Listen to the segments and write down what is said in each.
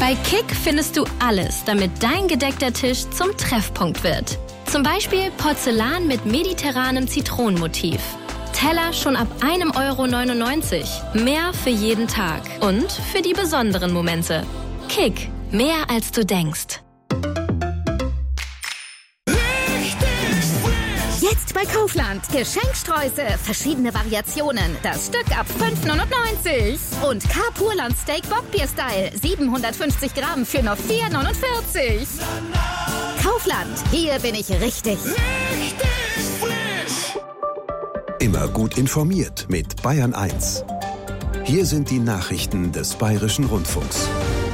Bei Kick findest du alles, damit dein gedeckter Tisch zum Treffpunkt wird. Zum Beispiel Porzellan mit mediterranem Zitronenmotiv. Teller schon ab 1,99 €. Mehr für jeden Tag und für die besonderen Momente. Kick, mehr als du denkst. Jetzt bei Kaufland. Geschenkstreusel, verschiedene Variationen. Das Stück ab 5,99 € Und K-Purland Steak Bockbier-Style. 750 Gramm für nur 4,49 €. Kaufland, hier bin ich richtig. Immer gut informiert mit Bayern 1. Hier sind die Nachrichten des Bayerischen Rundfunks.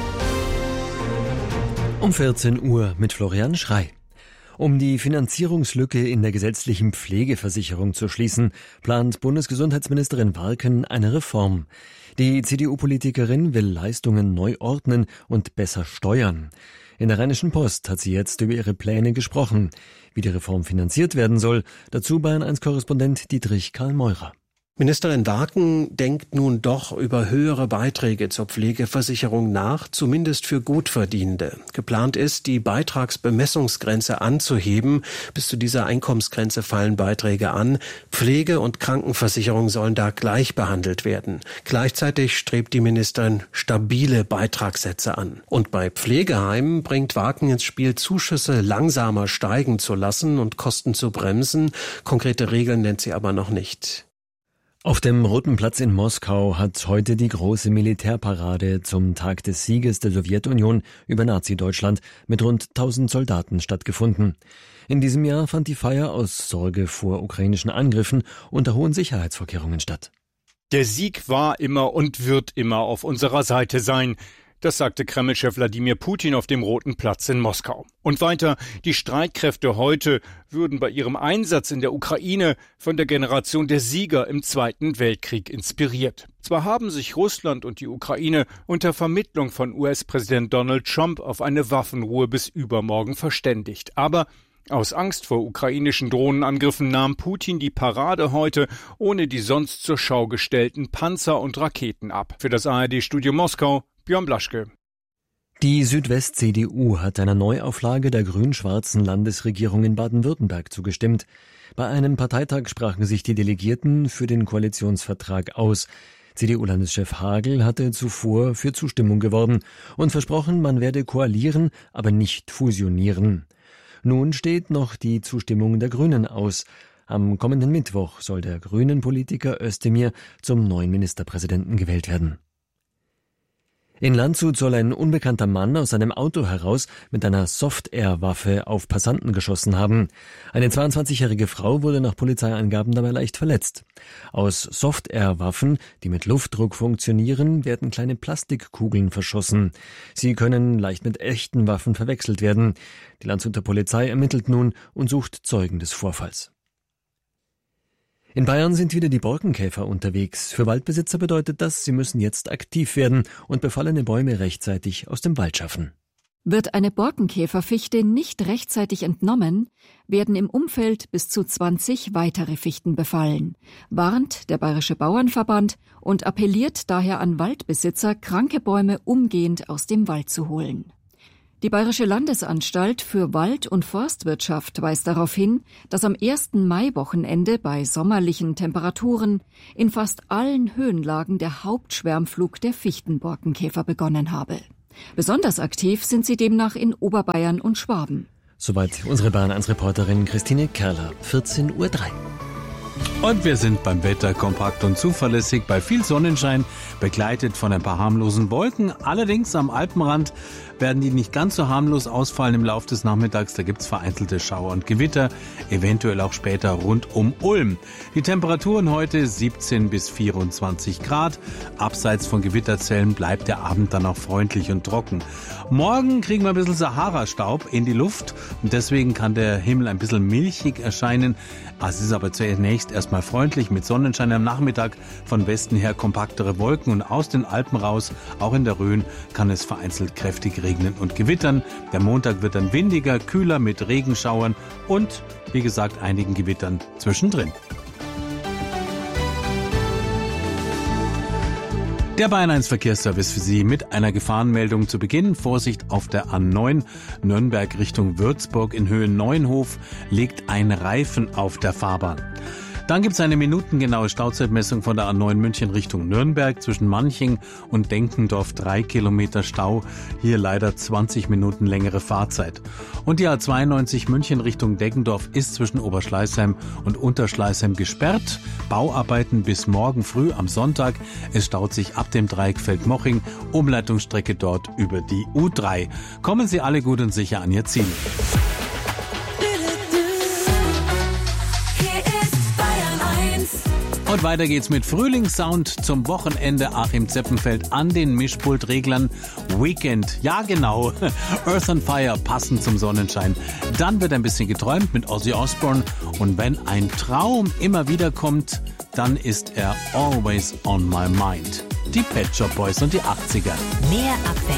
Um 14 Uhr mit Florian Schrey. Um die Finanzierungslücke in der gesetzlichen Pflegeversicherung zu schließen, plant Bundesgesundheitsministerin Warken eine Reform. Die CDU-Politikerin will Leistungen neu ordnen und besser steuern. In der Rheinischen Post hat sie jetzt über ihre Pläne gesprochen. Wie die Reform finanziert werden soll, dazu Bayern 1-Korrespondent Dietrich Karl Meurer. Ministerin Warken denkt nun doch über höhere Beiträge zur Pflegeversicherung nach, zumindest für Gutverdienende. Geplant ist, die Beitragsbemessungsgrenze anzuheben. Bis zu dieser Einkommensgrenze fallen Beiträge an. Pflege- und Krankenversicherung sollen da gleich behandelt werden. Gleichzeitig strebt die Ministerin stabile Beitragssätze an. Und bei Pflegeheimen bringt Warken ins Spiel, Zuschüsse langsamer steigen zu lassen und Kosten zu bremsen. Konkrete Regeln nennt sie aber noch nicht. Auf dem Roten Platz in Moskau hat heute die große Militärparade zum Tag des Sieges der Sowjetunion über Nazi-Deutschland mit rund 1000 Soldaten stattgefunden. In diesem Jahr fand die Feier aus Sorge vor ukrainischen Angriffen unter hohen Sicherheitsvorkehrungen statt. Der Sieg war immer und wird immer auf unserer Seite sein. Das sagte Kreml-Chef Wladimir Putin auf dem Roten Platz in Moskau. Und weiter, die Streitkräfte heute würden bei ihrem Einsatz in der Ukraine von der Generation der Sieger im Zweiten Weltkrieg inspiriert. Zwar haben sich Russland und die Ukraine unter Vermittlung von US-Präsident Donald Trump auf eine Waffenruhe bis übermorgen verständigt, aber aus Angst vor ukrainischen Drohnenangriffen nahm Putin die Parade heute ohne die sonst zur Schau gestellten Panzer und Raketen ab. Für das ARD-Studio Moskau, Björn Blaschke. Die Südwest-CDU hat einer Neuauflage der grün-schwarzen Landesregierung in Baden-Württemberg zugestimmt. Bei einem Parteitag sprachen sich die Delegierten für den Koalitionsvertrag aus. CDU-Landeschef Hagel hatte zuvor für Zustimmung geworben und versprochen, man werde koalieren, aber nicht fusionieren. Nun steht noch die Zustimmung der Grünen aus. Am kommenden Mittwoch soll der Grünen-Politiker Özdemir zum neuen Ministerpräsidenten gewählt werden. In Landshut soll ein unbekannter Mann aus seinem Auto heraus mit einer Soft-Air-Waffe auf Passanten geschossen haben. Eine 22-jährige Frau wurde nach Polizeiangaben dabei leicht verletzt. Aus Soft-Air-Waffen, die mit Luftdruck funktionieren, werden kleine Plastikkugeln verschossen. Sie können leicht mit echten Waffen verwechselt werden. Die Landshuter Polizei ermittelt nun und sucht Zeugen des Vorfalls. In Bayern sind wieder die Borkenkäfer unterwegs. Für Waldbesitzer bedeutet das, sie müssen jetzt aktiv werden und befallene Bäume rechtzeitig aus dem Wald schaffen. Wird eine Borkenkäferfichte nicht rechtzeitig entnommen, werden im Umfeld bis zu 20 weitere Fichten befallen, warnt der Bayerische Bauernverband und appelliert daher an Waldbesitzer, kranke Bäume umgehend aus dem Wald zu holen. Die Bayerische Landesanstalt für Wald- und Forstwirtschaft weist darauf hin, dass am 1. Mai-Wochenende bei sommerlichen Temperaturen in fast allen Höhenlagen der Hauptschwärmflug der Fichtenborkenkäfer begonnen habe. Besonders aktiv sind sie demnach in Oberbayern und Schwaben. Soweit unsere Bayern 1-Reporterin Christine Kerler, 14:03 Uhr. Und wir sind beim Wetter kompakt und zuverlässig, bei viel Sonnenschein, begleitet von ein paar harmlosen Wolken. Allerdings am Alpenrand werden die nicht ganz so harmlos ausfallen im Laufe des Nachmittags. Da gibt's vereinzelte Schauer und Gewitter, eventuell auch später rund um Ulm. Die Temperaturen heute 17 bis 24 Grad. Abseits von Gewitterzellen bleibt der Abend dann auch freundlich und trocken. Morgen kriegen wir ein bisschen Sahara-Staub in die Luft und deswegen kann der Himmel ein bisschen milchig erscheinen. Es ist aber zunächst erstmal freundlich mit Sonnenschein am Nachmittag, von Westen her kompaktere Wolken und aus den Alpen raus, auch in der Rhön, kann es vereinzelt kräftig regnen und gewittern. Der Montag wird dann windiger, kühler mit Regenschauern und, wie gesagt, einigen Gewittern zwischendrin. Der Bayern 1 Verkehrsservice für Sie mit einer Gefahrenmeldung zu Beginn. Vorsicht auf der A9 Nürnberg Richtung Würzburg in Höhe Neuenhof liegt ein Reifen auf der Fahrbahn. Dann gibt es eine minutengenaue Stauzeitmessung von der A9 München Richtung Nürnberg zwischen Manching und Denkendorf. 3 Kilometer Stau, hier leider 20 Minuten längere Fahrzeit. Und die A92 München Richtung Deckendorf ist zwischen Oberschleißheim und Unterschleißheim gesperrt. Bauarbeiten bis morgen früh am Sonntag. Es staut sich ab dem Dreieck Feldmoching, Umleitungsstrecke dort über die U3. Kommen Sie alle gut und sicher an Ihr Ziel. Und weiter geht's mit Frühlingssound zum Wochenende. Achim Zeppenfeld an den Mischpultreglern. Weekend, ja genau. Earth on Fire, passend zum Sonnenschein. Dann wird ein bisschen geträumt mit Ozzy Osbourne. Und wenn ein Traum immer wieder kommt, dann ist er always on my mind. Die Pet Shop Boys und die 80er. Mehr Abwechslung.